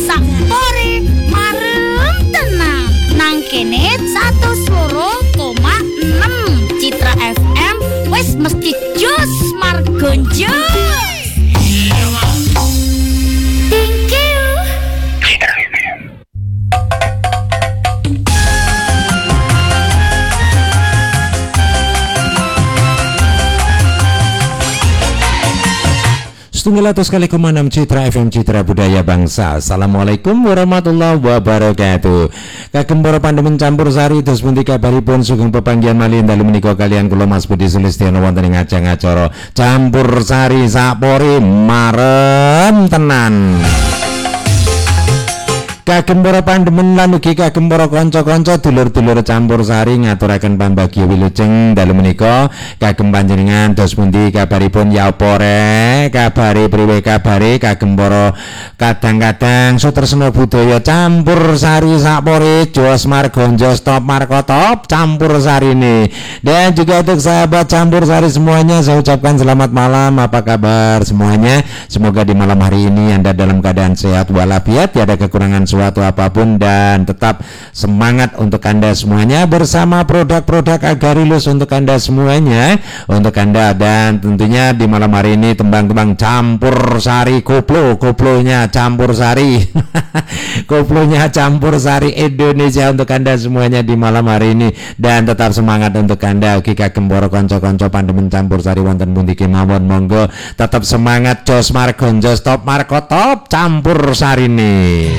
Sakpore marem tenang nang kene 102,6 Citra FM wis mesti jos margonjo. Thank you. Setunggal atas kali kemanam Citra FM Citra Budaya Bangsa. Assalamualaikum warahmatullahi wabarakatuh. Kagem para pandemen campur sari terus pundi kabaripun sugeng pepanggihan malih dalu menika kalian kula Mas Budi Sulistiana wonten ing ajang acara campur sari sapori marem tenan. Kagem para pandemen lan ugi kagem para kanca-kanca dulur-dulur campur sari ngaturaken pambagya wilujeng dalu menika kagem panjenengan dos pundi kabaripun ya apa rek kabare priwe kabare kagem para kadang-kadang sutresna budaya campur sari sapore jos margonjo stop markotop campur sari ini dan juga untuk sahabat campur sari semuanya saya ucapkan selamat malam, apa kabar semuanya, semoga di malam hari ini Anda dalam keadaan sehat walafiat, tiada kekurangan suatu apapun dan tetap semangat untuk Anda semuanya bersama produk-produk Agarilus untuk Anda semuanya, untuk Anda. Dan tentunya di malam hari ini tembang-tembang campur sari koplonya campur sari koplonya campur sari Indonesia untuk Anda semuanya di malam hari ini. Dan tetap semangat untuk Anda ugi kagem para kanca-kanca pandemen campur sari wonten pundi kemawon monggo tetap semangat jos margonjo stop markotop campur sari ini.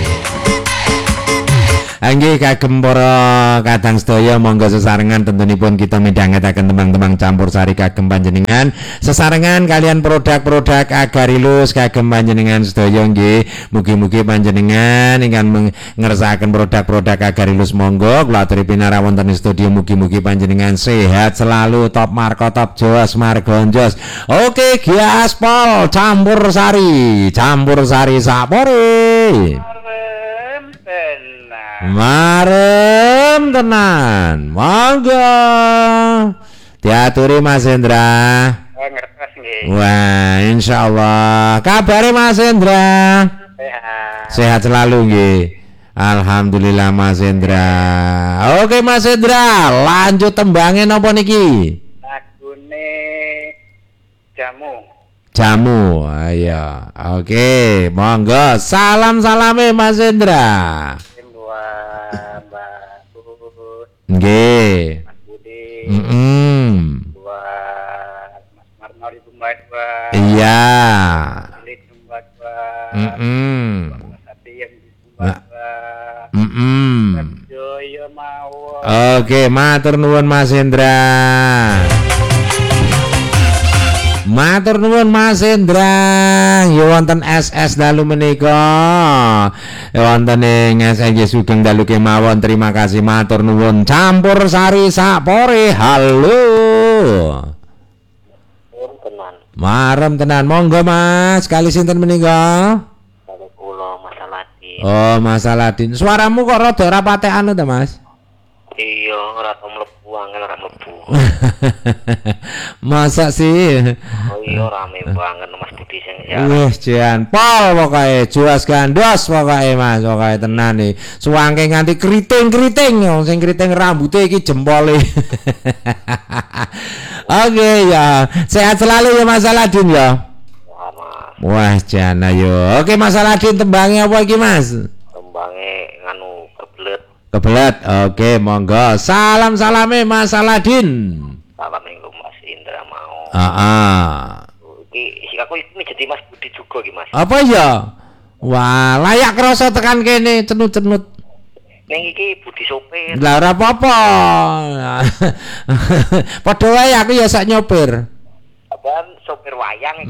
Angge kagem para kadang sedaya monggo sesarengan tentunipun kita midhangetaken tembang-tembang campur sari kagem panjenengan sesarengan kalian produk-produk Agarilus kagem panjenengan sedaya nggih. Mugi-mugi panjenengan ingkang ngersakaken produk-produk Agarilus monggo kula aturi pinara wonten ing studio, mugi-mugi panjenengan sehat selalu top markotop jos margonjos. Oke, Giaspol campur sari sapore. Marem tenan, monggo diaturi Mas Hendra. Wah, insyaallah. Kabare Mas Hendra? Sehat selalu nggih. Alhamdulillah Mas Hendra. Oke Mas Hendra, lanjut tembangnya napa niki? Lagune Jamu, ayo. Oke, monggo. Salam-salame Mas Hendra. Nggih. Mas Budi. Buat Mas Marno di Bumbadwa. Iya. Di Bumbadwa. Mas Satiem di Bumbadwa. Joyo mawon. Oke, matur nuwun Mas Hendra. Matur nuwun Mas Hendra. Ya wonten SS dalu menika. Ya wonten ing SS sugeng dalu kemawon. Terima kasih matur nuwun. Campur sari sapore. Halo. Marem tenan. Monggo Mas. Kali sinten menika? Kali kula Mas Aladin. Oh, Mas Aladin. Suaramu kok rada ora patekan to, Mas? Iya, ora tau mlebu angel ora mlebu. Masa sih? Oh iya rame banget Mas Budi sing ya. Wih, jan pol pokoke juas gandos pokoke Mas, pokoke tenan nih. Suwangke nganti keriting-keriting, sing keriting rambutnya iki jempole. Oke ya, sehat selalu ya Mas Aladin ya. Wah, jan ayo. Oke Mas Aladin tembangnya apa iki Mas? Tembangnya nganu kebelet. Oke, monggo. Salam-salame Mas Aladin. Salam minggu Mas Indra mau. Iki aku ini jadi Mas Budi juga iki Mas. Apa ya? Wah, layak krasa tekan kene cenut-cenut. Ning iki Budi sopir. Lah ora apa-apa. Padha wae aku ya sak nyopir. Apaan sopir wayang iki.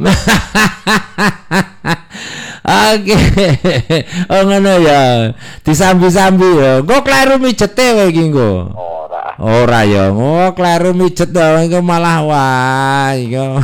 Oke. Oh ngono ya. Disambi-sambi ya. Engko kleru mijete wae iki engko. Ora ya. Oh kleru mijet to engko malah wah iku.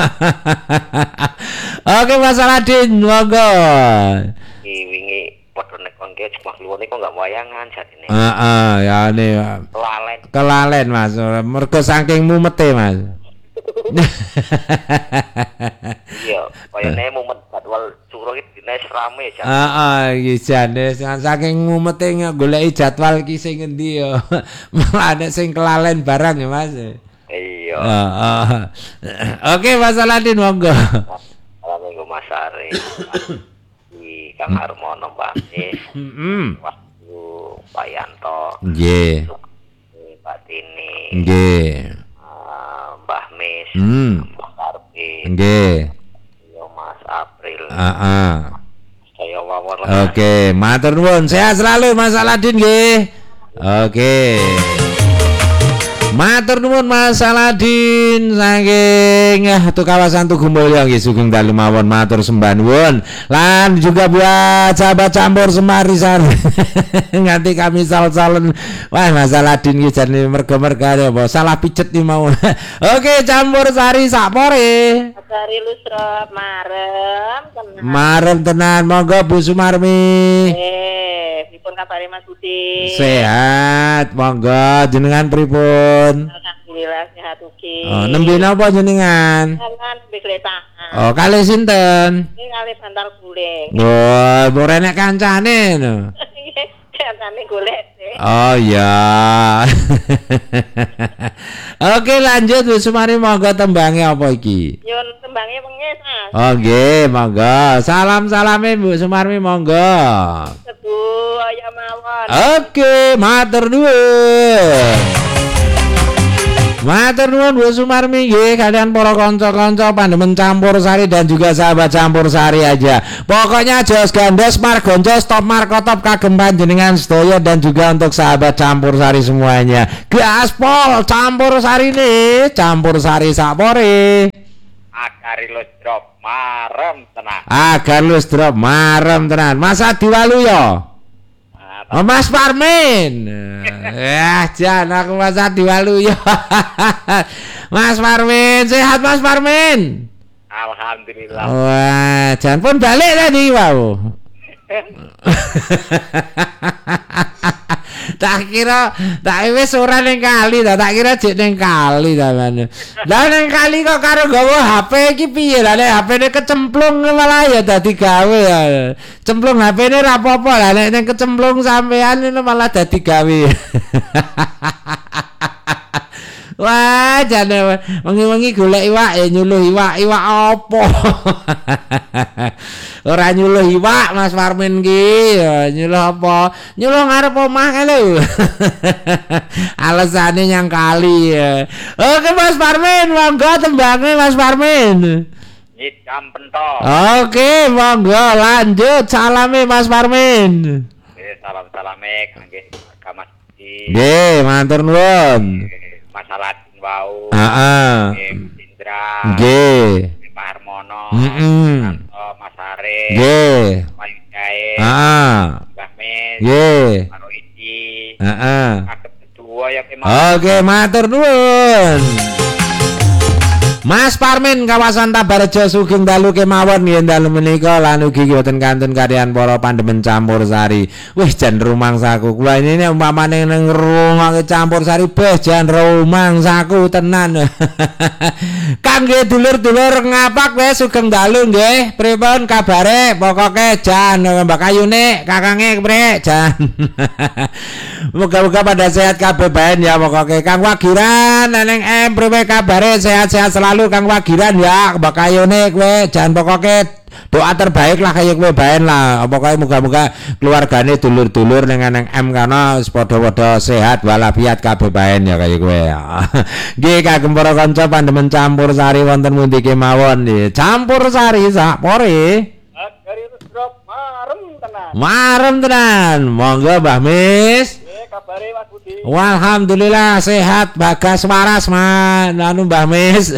Oke Mas Aladin, monggo. Wingi padha nek kon ki cuma kluwone kok enggak wayangan jatine. Heeh, ya ne. Kelalen Mas. Mergo saking mumete Mas. Iya, kayane mumet jadwal suruh iki dines rame jan. Iki jan saking ngumete goleki jadwal ki sing endi ya. Malah ana sing kelalen barang ya Mas. Iya. Oke Mas Aladin monggo. Minggu Mas Ari. Di Kang Harmono Mbak Nis. Waktu Pak Yanto. Nggih. Pak Tini. Nggih. Mbah Mis. Mbah Karpi. Nggih. Yo Mas April. Saya wawon. Oke, matur nuwun. Sehat selalu Mas Aladin nggih. Oke. Matur nuwun Mas Aladin saking tuh kawasan Tugu Mulya nggih sugeng dalu mawon matur sembah nuwun. Lan juga buat sahabat campur Semari Sari. Nganti kami sal-salen. Wah Mas Aladin iki jane merga-merga apa salah pijet nih mau. Oke, campur sari sakpore. Sari Lusro marem tenan. Marem tenan monggo Bu Sumarmi. Pripun kabare Mas Budi? Sehat, monggo jenengan pripun? Alhamdulillah sehat ugi. Nembe napa jenengan? Kan bekleta. Kalih sinten? Ini kali bantal guling. Ora enek kancane no. Kancane golek sih. Oh ya. Oke, lanjut Bu Sumari monggo tembange apa iki? Yun tembange pengis Mas. Oh nggih, monggo. Salam-salame Bu Sumarmi monggo. Sebu ayam mawon. Oke, matur nuwun. Matur nuwun Bu Sumarmi nggih kalian para kanca-kanca pandemen campur sari dan juga sahabat campur sari aja. Pokoknya jos gandos margonjo stop markotop kagem panjenengan sedaya dan juga untuk sahabat campur sari semuanya. Gaspol campur sari nih, campur sari sakpore. Agari los drop marem tenan. Agar lu drop marem tenan. Masa diwalu ya? Mas Parmin. Jan aku masa diwalu ya. Mas Parmin, sehat Mas Parmin? Alhamdulillah. Wah, jan pun balik tadi wau. Tak kira wis ora ning kali tak kira jek ning kali sampean. Lah ning kali kok karo gawa HP iki piye lah nek HP-ne kecemplung malah ya dadi gawe ya. Cemplung HP-ne ra apa-apa lah nek ning kecemplung sampean ini malah dadi gawe. Wah, jane wengi-wengi golek iwak ya nyuluh iwak apa? Ora nyuluh iwak Mas Parmin ki, nyuluh apa? Nyuluh ngarep omah kae lho. Alasane nyang kali ya. Oke Mas Parmin, monggo tembange Mas Parmin. Nyidam pentol. Oke, monggo lanjut salame Mas Parmin. Salam-salame kangge Mas Budi. Nggih, matur nuwun. Mas Aladin wau. Indra. Nggih. Pak Harmono. Mas Are. Nggih. Mas Jae. Mbah Mes. Nggih. Karo Iji. Heeh. Kadep kedua ya Oke, matur nuwun. Mas Parmin kawasan Tabarejo sugeng dalu kemawon yen dalu menika lan ugi boten kantun kaliyan para pandemen campur sari. Wis jan rumangsaku. Kula ini nek umpamane ning rungokke campur sari beh jan rumangsaku tenan. Kangge dulur-dulur ngapak wis sugeng dalu nggih. Pripun kabare? Pokoke jan Mbak Kayune kakange prek jan. Moga-moga pada sehat kabeh bae ya pokoke. Kang Wagiran neng priwe kabare sehat-sehat selalu. Lalu Kang Wagiran ya Mbak Kayone kowe jan pokoke doa terbaik lah kaya kowe baen lah pokoke muga-muga keluargane dulur-dulur ning M kana padha-padha sehat walafiat kabeh baen ya kaya kowe. Nggih kagem para kanca pandemen campur sari wonten pundi kemawon nggih. Campur sari sakpore. Agari drop marem tenan. Marem tenan. Monggo Mbah Mis. Kabare Mas Budi. Alhamdulillah sehat bagas waras anu Mbah Mis.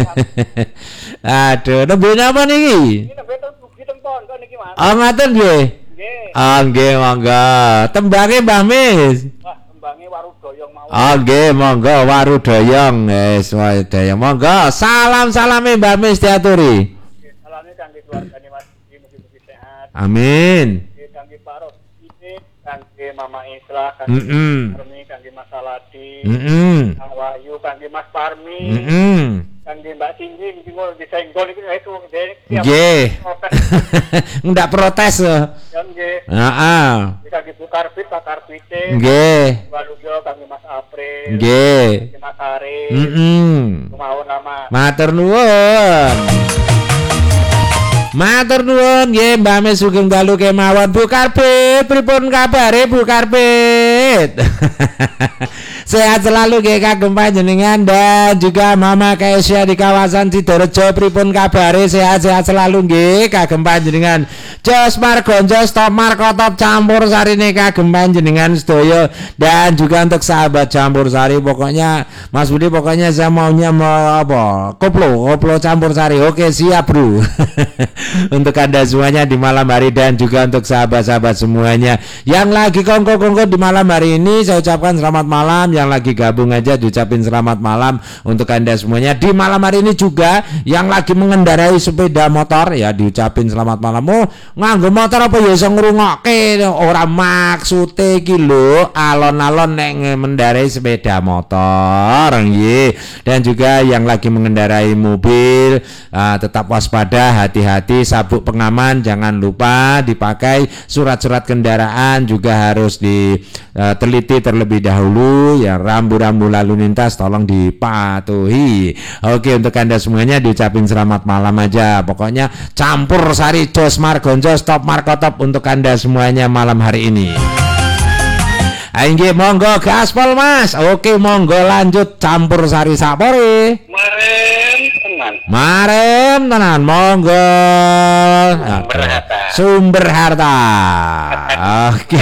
Aduh, nembe napa niki? Ini nembe Budi Tempon kok niki Mas. Oh ngoten nggih. Nggih. Oh nggih monggo. Tembange Mbah Mis. Wah, tembange waru doyong mawon. Oh nggih monggo waru doyong. Wis wae doyong. Monggo salam-salame Mbah Mis diaturi. Salame kangge keluargane Mas Budi mugi-mugi sehat. Amin. Kangge Pak Ros kangge Mama Isla, kangge Mm-mm. Mas Parmi, kangge Mas Saladi, Mm-mm. Kang Wahyu, kangge Mas Parmi, Mm-mm. kangge Mbak Cindy, tinggal disenggol iki itu Nggih. Ndak protes. Ya nggih. Heeh. Kangge Bu Karbit, Pak Karbite, Nggih. Waluyo, kangge Mas April, Nggih. kangge Mas Arif, kemawon nama. Matur nuwun. Matur nuwun nggih Mbak Mes sugeng dalu kemawon Bu Karbit. Pripun kabare Bu Karbit? Sehat selalu nggih kagem panjenengan dan juga Mama Keisha di kawasan Sidorejo. Pripun kabare? Sehat-sehat selalu nggih kagem panjenengan. Jos Margonjo Stop Markotop campur sarine kagem panjenengan sedaya dan juga untuk sahabat campur sari. Pokoknya Mas Budi pokoknya saya maunya mau apa? Koplo campur sari. Oke, siap, Bro. Untuk Anda semuanya di malam hari dan juga untuk sahabat-sahabat semuanya yang lagi kongko-kongko di malam hari ini, saya ucapkan selamat malam. Yang lagi gabung aja diucapin selamat malam untuk Anda semuanya di malam hari ini juga. Yang lagi mengendarai sepeda motor ya diucapin selamat malam. Oh, nganggo motor apa ya iso ngrungokke ora maksude iki lho alon-alon nek mengendarai sepeda motor nggih. Dan juga yang lagi mengendarai mobil tetap waspada, hati-hati, sabuk pengaman jangan lupa dipakai, surat-surat kendaraan juga harus diteliti terlebih dahulu ya, rambu-rambu lalu lintas tolong dipatuhi. Oke, untuk Anda semuanya diucapin selamat malam aja. Pokoknya campur sari Jos Margonjo Stop Markotop untuk Anda semuanya malam hari ini. Ayo monggo gaspol Mas. Oke, monggo lanjut campur sari sapore. Marem tenan monggo. Sumber harta. Oke.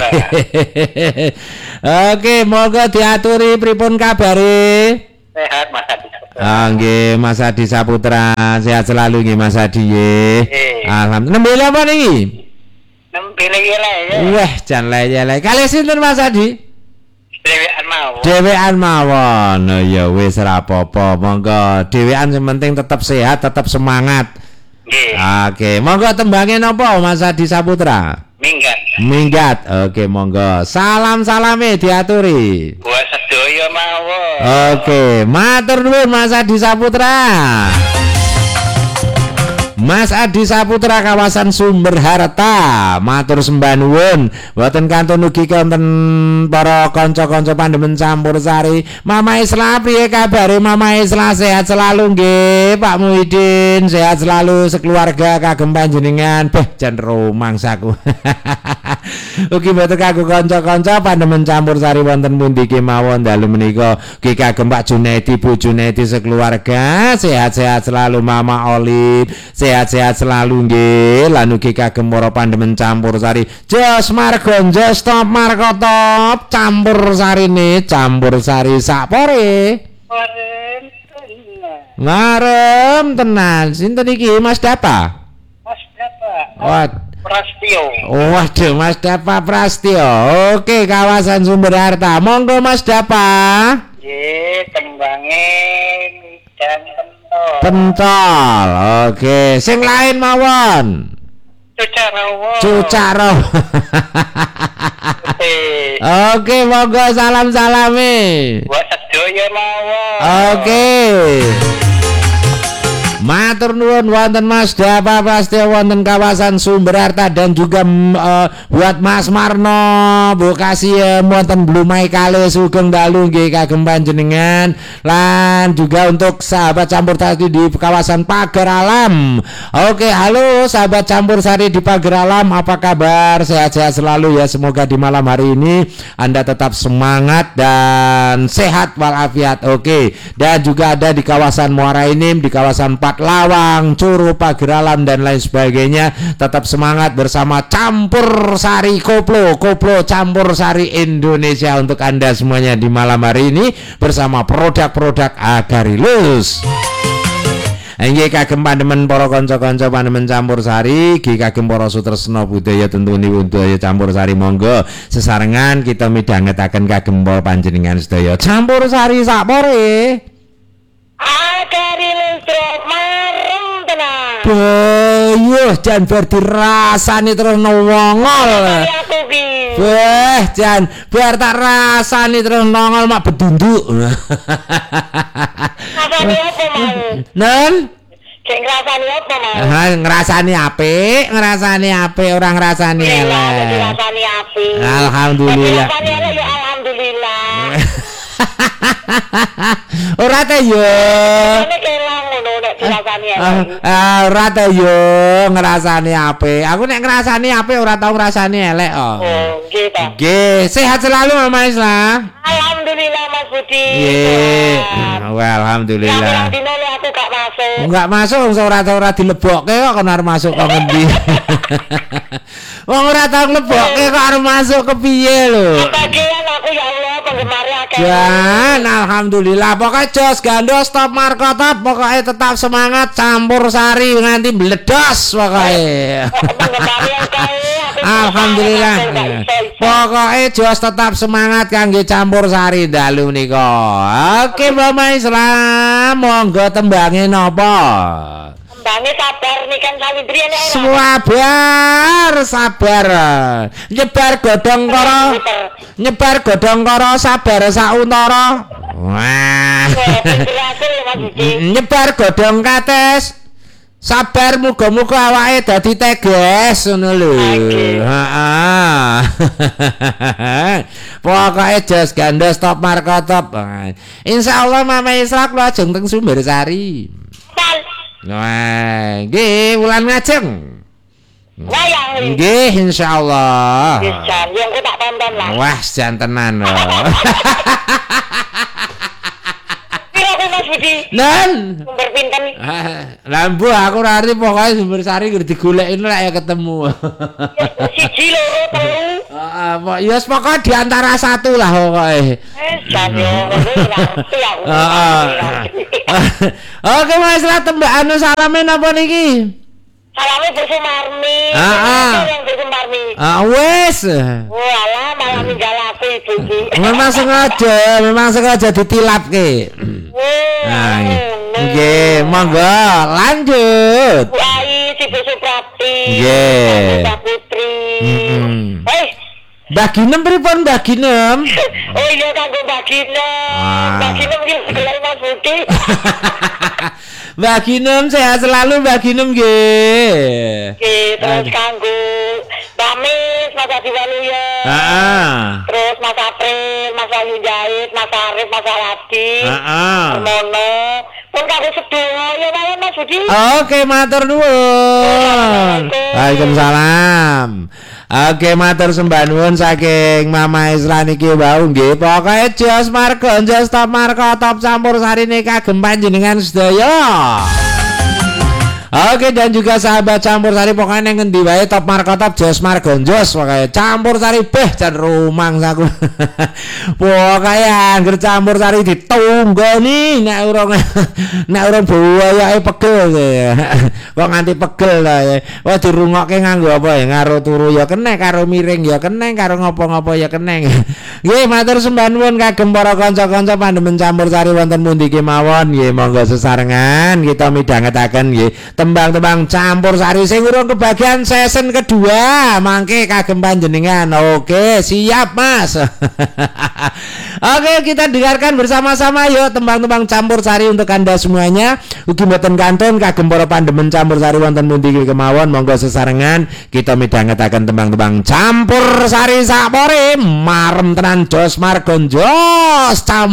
Oke, monggo diaturi pripun kabare? Sehat Mas Adi. Nggih, Mas Adi Saputra, sehat selalu nggih Mas Adi nggih. Alhamdulillah. Nembe apa niki? Nembe lele. Wah, jan lele. Kalih sinten Mas Adi? Dewean mawon. Dewean mawon. Oh ya wis ora apa-apa. Monggo dewean sing penting tetap sehat, tetap semangat. Nggih. Oke, monggo tembange napa Mas Adi Saputra? Minggat. Minggat. Oke, monggo. Salam-salame diaturi. Buat sedaya mawon. Oke, matur nuwun Mas Adi Saputra. Mas Adi Saputra kawasan Sumber Harta, matur sembah nuwun. Mboten kantun ugi wonten para kanca-kanca pandemen campur sari. Mama Isla piye kabare Mama Isla? Sehat selalu nggih Pak Muhyiddin, sehat selalu sekeluarga kagem panjenengan. Beh jan romangsaku. Ugi mboten kanggo kanca-kanca pandemen campur sari wonten pundi kemawon dalu menika. Ugi kagem Pak Junedi, Bu Junedi sekeluarga, sehat-sehat selalu Mama Olive. Sehat-sehat selalu nggih lan ugi kagem para pandemen campur sari Jos Margonjo Stop Markotop campur sarine campur sari sapore. Ngarem tenan. Sinten iki Mas Dapa? Mas Dapa. Prastio. Waduh Mas Dapa Prastio. Oke, kawasan Sumber Harta. Monggo Mas Dapa. Nggih, tembange dan Pentol. Oke, sing lain mawon. Cucaro. Oke, monggo salam-salame. Buat sedaya mawon. Oke. Matur nuwun wonten Mas Dapa Prastio wonten kawasan Sumber Harta dan juga buat Mas Marno, Bu Kasih wonten Blumai Kale sugeng dalu nggih kagem panjenengan lan juga untuk sahabat campur sari di kawasan Pagar Alam. Oke, halo sahabat campur sari di Pagar Alam, apa kabar? Sehat-sehat selalu ya, semoga di malam hari ini Anda tetap semangat dan sehat walafiat. Oke, dan juga ada di kawasan Muara Enim, di kawasan Lawang, Curu, Pagar Alam dan lain sebagainya. Tetap semangat bersama campur sari koplo campur sari Indonesia untuk Anda semuanya di malam hari ini bersama produk-produk Agarilus. Nggih kagem pandemen para kanca-kanca pandemen campur sari, nggih kagem para sutresna budaya tentuni budaya campur sari, monggo sesarengan kita midhangetaken kagem para panjenengan sedaya. Campur sari sapore. Agarilus marem tenan. yuh jan bar dirasani terus nongol. Aku ki. Weh jan bar tak rasani terus nongol mak bedunduk. Rasane apa mau? Nen? Sing ngrasani apa mau? Ngrasani apik, ora ngrasani elek. Ngrasani apik. Alhamdulillah. Ngrasani elek ya alhamdulillah. Ora ta yo. Ini kelang ngono nek dirasani elek. Ora ta yo ngrasani apik. Aku nek ngrasani apik ora tau ngrasani elek kok. Oh, nggih ta. Nggih, sehat selalu Mama Isla. Alhamdulillah Mas Budi. Nggih. Wah, alhamdulillah. Yang dino aku gak masuk. Enggak masuk ora dilebokke kok kon arep masuk kok ngendi. Wong ora tau nglebokke kok arep masuk kepiye lho. Bagian aku ya Allah penggemar akeh. Ya, alhamdulillah. Pokoknya jos gandos top markotop, pokoknya tetap semangat campur sari nganti bledos pokoknya. Alhamdulillah. Pokoknya jos tetap semangat kangge campur sari dalu nika. Oke, Mama Islam, monggo tembange napa? Tembange sabar nih kan sawindri nek. Sabar. Nyebar godhong karo sabar sauntara. Wah. Nyebar godhong kates. Sabar muga-muga awake dadi teges ngono lho. Heeh. Pokoke jos gandos top markotop. Insyaallah Mama Isra kula ajeng teng Sumbersari. Wah, nggih wulan ngajeng. Wayang. Nggih insyaallah. Jan, yang ku tak tonton lah. Wah, jantenan. Mas Budi. Nen. Sumber pinten? Lah mbuh aku ora ngerti pokoke Sumbersari kudu digoleki lek ya ketemu. Siji loro telu. Heeh, ya pokoke di antara satu lah pokoke. Jan yo ngerti aku. Oke Mas, lah tembak anu salame napa niki? Salame bersumarmi. Yang bersumarmi. Wes. Walah malah ninggal aku ibu. Memang sengaja ditilapke. Nah, nggih, monggo lanjut. Bu Ai, si Bu Suprati. Nggih. Mbak Putri. Mbak Ginem pripun Mbak Ginem? Oh iya kanggo Mbak Ginem. Mbak Ginem iki segelar Mas Budi. Mbak Ginem sehat selalu Mbak Ginem nggih. Nggih, terus kanggo Mbak Mis, Mas Adi Waluyo. Terus Mas April, Mas Wahyu Jahit, Mas Arif, Mas Aladi. Mono. Pun kanggo sedaya ya mawon Mas Budi. Oke, matur nuwun. Waalaikumsalam. Oke, matur sembah nuwun saking Mama Isra niki wau nggih. Pokoke jos marga jos top marga top campur sarine kagem panjenengan sedaya. Oke, dan juga sahabat campur sari pokoknya yang ngendi wae top marga top jos marga jos pokoknya campur sari beh jan rumang saku. Pokoknya angger campur sari ditunggoni nek urung buaya pegel ya. Kok nganti pegel lah ya. Wah dirungokke nganggo apa ya? Karo turu ya keneh, karo miring ya keneh, karo ngopo-ngopo ya keneh. Nggih, matur sembah nuwun kagem para kanca-kanca pandemen campur sari wonten pundi kemawon nggih, monggo sesarengan kita midhangetaken nggih tembang-tembang campur sari sing urung kebagian season kedua mangke kagem panjenengan. Oke, siap Mas. Oke, kita dengarkan bersama-sama yuk tembang-tembang campur sari untuk Anda semuanya. Ugi mboten kantun kagem para pandemen campur sari wonten pundi kemawon monggo sesarengan kita midhangetaken tembang-tembang campur sari sapore marem tenan jos margon jos campur